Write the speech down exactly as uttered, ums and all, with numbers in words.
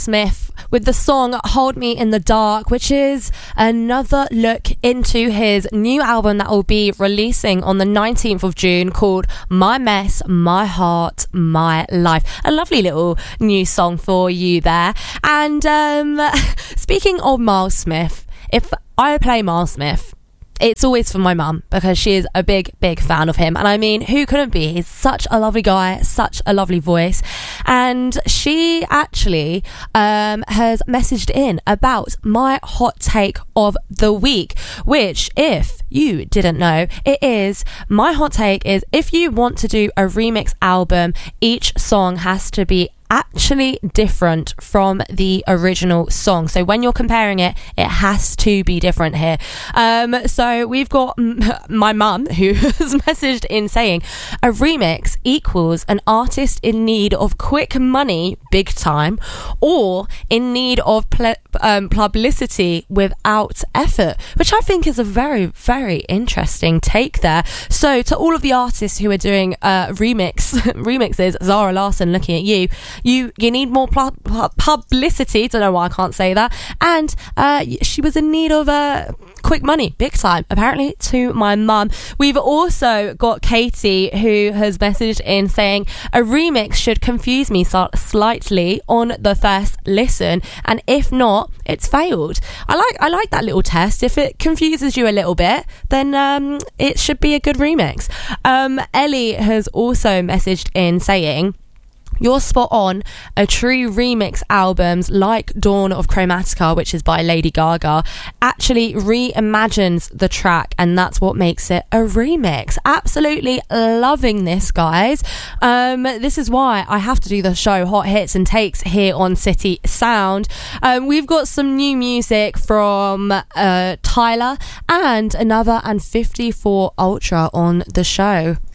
Smith with the song Hold Me in the Dark, which is another look into his new album that will be releasing on the nineteenth of June called My Mess, My Heart, My Life. A lovely little new song for you there. And um, speaking of Miles Smith, if I play Miles Smith, it's always for my mum because she is a big, big fan of him. And I mean, who couldn't be? He's such a lovely guy, such a lovely voice. And she actually um, has messaged in about my hot take of the week, which, if you didn't know, it is, my hot take is, if you want to do a remix album, each song has to be actually different from the original song. So when you're comparing it, it has to be different here. Um, so we've got m- my mum who has messaged in saying a remix equals an artist in need of quick money, big time, or in need of ple- um, publicity without effort, which I think is a very, very interesting take there. So to all of the artists who are doing uh, remix remixes, Zara Larsson, looking at you, You you need more pu- pu- publicity. Don't know why I can't say that. And uh, she was in need of uh, quick money, big time, apparently, to my mum. We've also got Katie, who has messaged in saying a remix should confuse me so- slightly on the first listen, and if not, it's failed. I like I like that little test. If it confuses you a little bit, then um, it should be a good remix. Um, Ellie has also messaged in saying, you're spot on. A true remix albums like Dawn of Chromatica, which is by Lady Gaga, actually reimagines the track, and that's what makes it a remix. Absolutely loving this, guys. Um, this is why I have to do the show Hot Hits and Takes here on City Sound. Um, we've got some new music from uh, Tyler and another and fifty-four Ultra on the show.